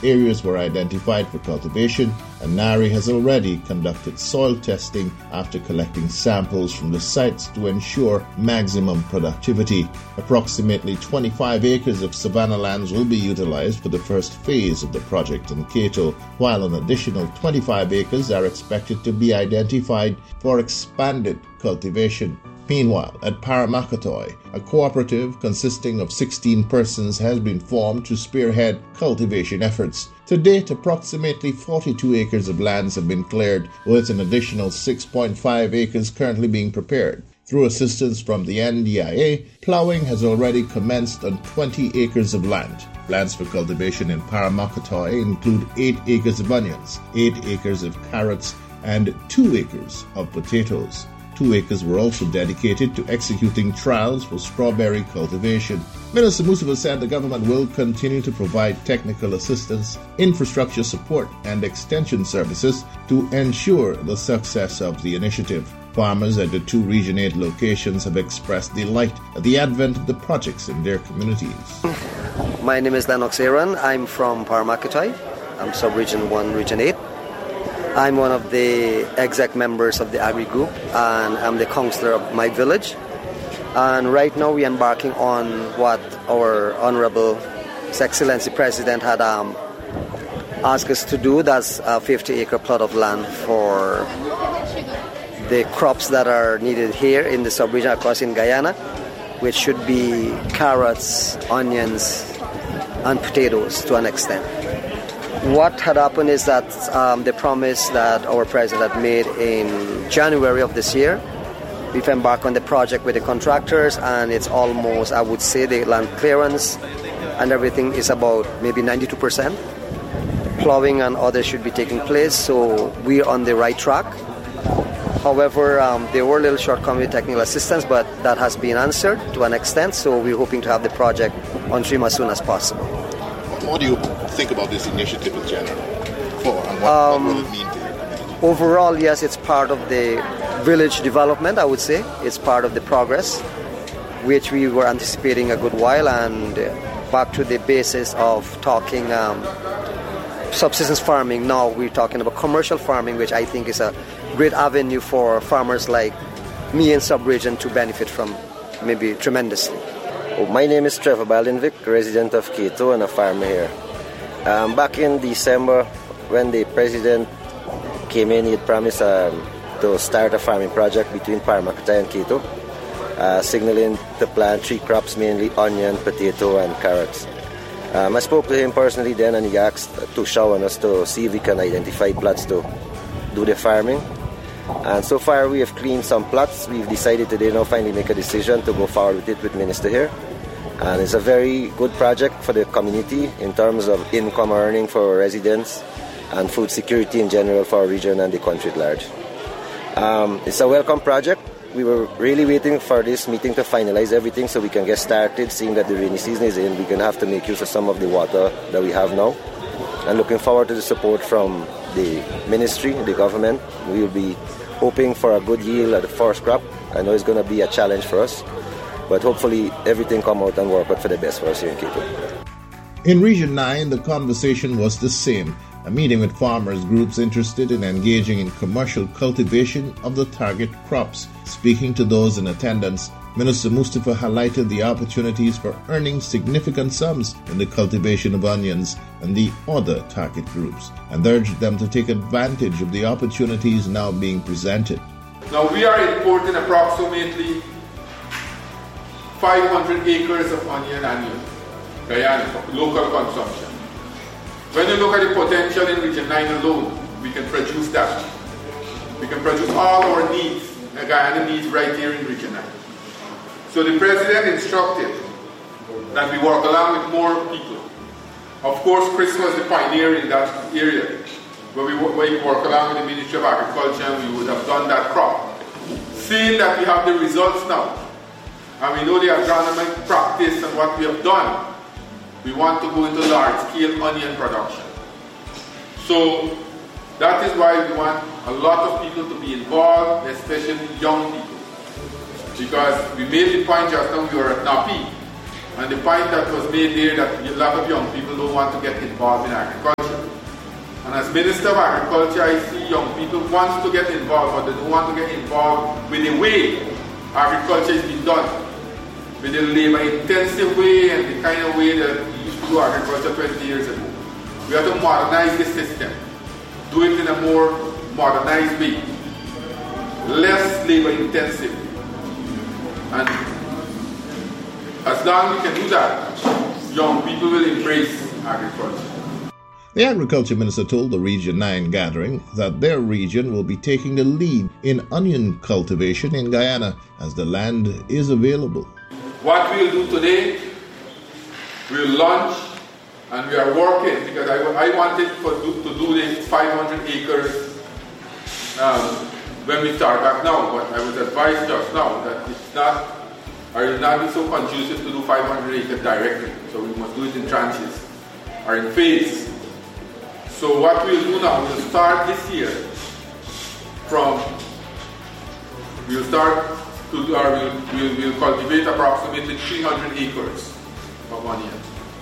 areas were identified for cultivation, and NARI has already conducted soil testing after collecting samples from the sites to ensure maximum productivity. Approximately 25 acres of savanna lands will be utilized for the first phase of the project in Cato, while an additional 25 acres are expected to be identified for expanded cultivation. Meanwhile, at Paramakatoi, a cooperative consisting of 16 persons has been formed to spearhead cultivation efforts. To date, approximately 42 acres of lands have been cleared, with an additional 6.5 acres currently being prepared. Through assistance from the NDIA, plowing has already commenced on 20 acres of land. Plans for cultivation in Paramakatoi include 8 acres of onions, 8 acres of carrots, and 2 acres of potatoes. 2 acres were also dedicated to executing trials for strawberry cultivation. Minister Mustapha said the government will continue to provide technical assistance, infrastructure support, and extension services to ensure the success of the initiative. Farmers at the 2 Region 8 locations have expressed delight at the advent of the projects in their communities. My name is Lennox Aaron. I'm from Paramakatoi. I'm Sub-Region 1, Region 8. I'm one of the exec members of the Agri Group, and I'm the councillor of my village. And right now we're embarking on what our Honourable His Excellency President had asked us to do. That's a 50-acre plot of land for the crops that are needed here in the sub-region across in Guyana, which should be carrots, onions, and potatoes to an extent. What had happened is that the promise that our president had made in January of this year, we've embarked on the project with the contractors, and it's almost, I would say, the land clearance and everything is about maybe 92%. Plowing and others should be taking place, so we're on the right track. However, there were a little shortcomings with technical assistance, but that has been answered to an extent, so we're hoping to have the project on stream as soon as possible. What do you think about this initiative in general? And what will it mean to you? Overall, yes, it's part of the village development, I would say. It's part of the progress, which we were anticipating a good while. And back to the basis of talking subsistence farming, now we're talking about commercial farming, which I think is a great avenue for farmers like me in sub-region to benefit from maybe tremendously. My name is Trevor Baldenvik, resident of Cato and a farmer here. Back in December, when the president came in, he had promised to start a farming project between Paramakatoi and Cato, signaling to plant 3 crops, mainly onion, potato, and carrots. I spoke to him personally then, and he asked to shower on us to see if we can identify plots to do the farming. And so far we have cleaned some plots. We've decided today now finally make a decision to go forward with it with Minister here. And it's a very good project for the community in terms of income earning for residents and food security in general for our region and the country at large. It's a welcome project. We were really waiting for this meeting to finalize everything so we can get started. Seeing that the rainy season is in, we're going to have to make use of some of the water that we have now. And looking forward to the support from the ministry, the government. We will be hoping for a good yield at the first crop. I know it's going to be a challenge for us, but hopefully everything come out and work out for the best for us here in Cato. In Region 9, the conversation was the same, a meeting with farmers groups interested in engaging in commercial cultivation of the target crops. Speaking to those in attendance, Minister Mustapha highlighted the opportunities for earning significant sums in the cultivation of onions and the other target groups, and urged them to take advantage of the opportunities now being presented. Now we are importing approximately 500 acres of onion annually, Guyana, for local consumption. When you look at the potential in Region 9 alone, we can produce that. We can produce all our needs, Guyana needs right here in Region 9. So the President instructed that we work along with more people. Of course, Chris was the pioneer in that area, where we work along with the Ministry of Agriculture, and we would have done that crop. Seeing that we have the results now, and we know the agronomic practice and what we have done, we want to go into large-scale onion production. So that is why we want a lot of people to be involved, especially young people. Because we made the point just now we were at NAPI, and the point that was made there that a lot of young people don't want to get involved in agriculture. Minister of Agriculture, I see young people want to get involved, but they don't want to get involved with the way agriculture is being done, with the labor-intensive way and the kind of way that we used to do agriculture 20 years ago. We have to modernize the system, do it in a more modernized way, less labor-intensive. And as long as we can do that, young people will embrace agriculture. The Agriculture Minister told the Region 9 gathering that their region will be taking the lead in onion cultivation in Guyana as the land is available. What we'll do today, we'll launch, and we are working because I wanted to do this 500 acres when we start back now, but I was advised just now that I will not be so conducive to do 500 acres directly, so we must do it in tranches or in phase. So what we'll do now, we'll start this year we'll cultivate approximately 300 acres of onion.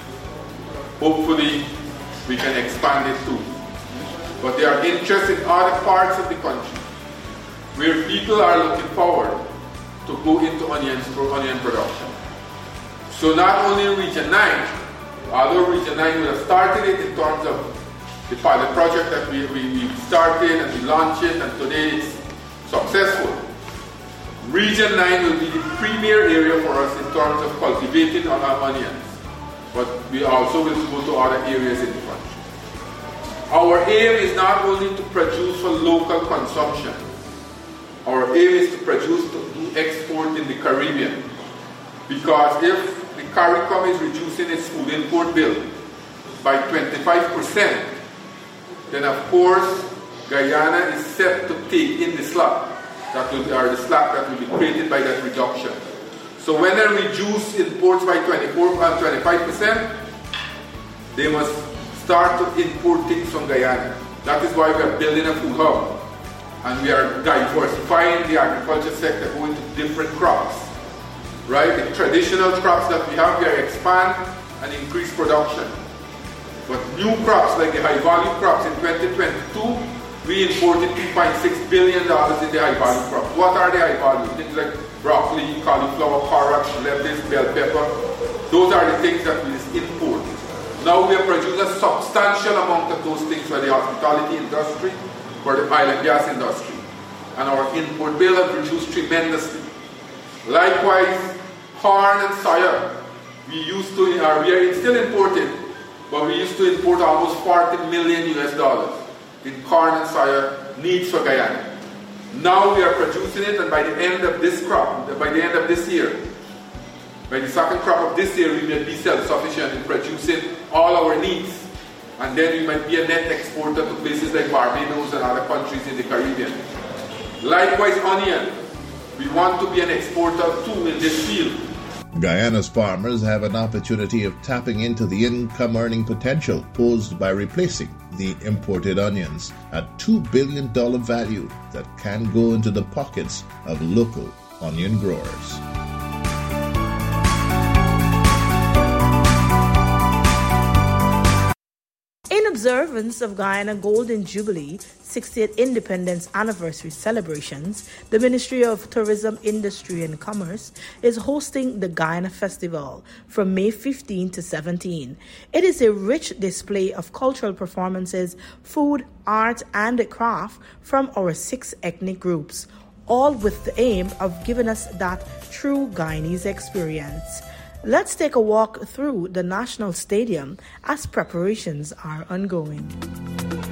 Hopefully we can expand it too. But there are interests in other parts of the country where people are looking forward to go into onion production. So not only in Region 9, although Region 9 will have started it in terms of the pilot project that we started and we launched it, and today it's successful. Region 9 will be the premier area for us in terms of cultivating on our onions, but we also will go to other areas in the country. Our aim is not only to produce for local consumption. Our aim is to produce to do export in the Caribbean, because if the CARICOM is reducing its food import bill by 25%, then of course Guyana is set to take in the slack that will be created by that reduction. So when they reduce imports by 25%, they must start to import things from Guyana. That is why we are building a food hub, and we are diversifying the agriculture sector, going to different crops. Right? The traditional crops that we have, we are expand and increase production. But new crops like the high-value crops in 2022, we imported $2.6 billion in the high-value crops. What are the high-value? Things like broccoli, cauliflower, carrots, lettuce, bell pepper. Those are the things that we import. Now we are producing a substantial amount of those things for the hospitality industry, for the oil and gas industry. And our import bill has reduced tremendously. Likewise, corn and soya. We are still importing, but we used to import almost $40 million in corn and soya needs for Guyana. Now we are producing it, and by the end of this year, by the second crop of this year, we will be self-sufficient in producing all our needs. And then we might be a net exporter to places like Barbados and other countries in the Caribbean. Likewise, onion. We want to be an exporter too in this field. Guyana's farmers have an opportunity of tapping into the income-earning potential posed by replacing the imported onions at $2 billion value that can go into the pockets of local onion growers. In observance of Guyana Golden Jubilee 60th Independence Anniversary celebrations, the Ministry of Tourism, Industry and Commerce is hosting the Guyana Festival from May 15 to 17. It is a rich display of cultural performances, food, art and craft from our 6 ethnic groups, all with the aim of giving us that true Guyanese experience. Let's take a walk through the National Stadium as preparations are ongoing.